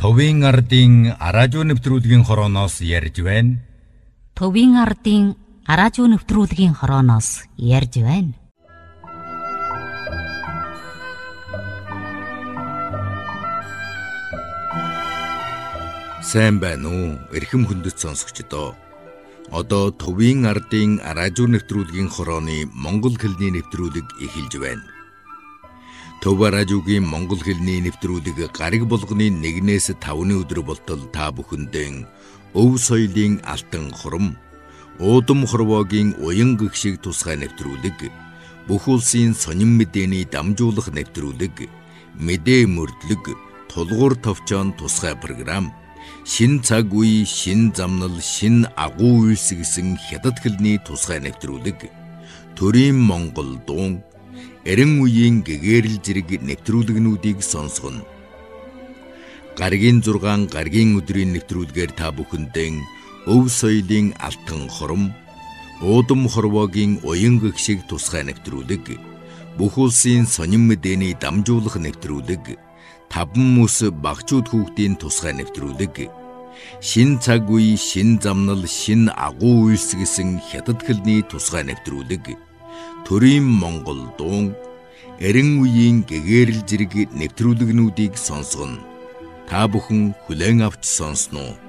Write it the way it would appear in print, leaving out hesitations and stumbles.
Төвийн ардын араажуу нэвтрүүлгийн хорооноос ярьж байна. Төвийн ардын араажуу нэвтрүүлгийн хорооноос ярьж байна. Сайн байна уу? Эрхэм хүндэт сонсогчдоо. Одоо Төвийн ардын араажуу нэвтрүүлгийн хорооны монгол хэлний нэвтрүүлэг эхэлж байна. Төв араажуугийн монгол хэлний нэвтрүүлэг гариг болгоны 1-ээс 5-ны өдөр болтол та бүхэндээ өв соёлын алтан хурам, уудам хорвоогийн уян гэгшиг тусгай нэвтрүүлэг, бүх улсын сонин мэдээний дамжуулах нэвтрүүлэг, мэдээ мөрдлөг, тулгуур товчоон тусгай програм, шин цаг үе, шин замнал, шин агуу үйлс гэсэн хятад хэлний тусгай нэвтрүүлэг, төрийн монгол дуун, эрен үеийн гэгэрэл зэрэг нэвтрүүлгнүүдийг сонсгоно. Гаригийн 6 гаригийн өдрийн нэвтрүүлгээр та бүхэндээ өв соёлын алтан хором, уудам хорвоогийн уян гэгшиг тусгай нэвтрүүлэг, бүх улсын сонин мэдээний дамжуулах нэвтрүүлэг, таван мөс багчууд хүүхдийн тусгай нэвтрүүлэг, шин цаг үе, шин замнал, шин агуу үйлс гэсэн хятад хэлний тусгай нэвтрүүлэг, төрийн монгол дуун, эрен үеийн гэгэрэл зэрэг нэвтрүүлгнүүдийг сонсгоно. Та бүхэн хүлээн авч сонсноо.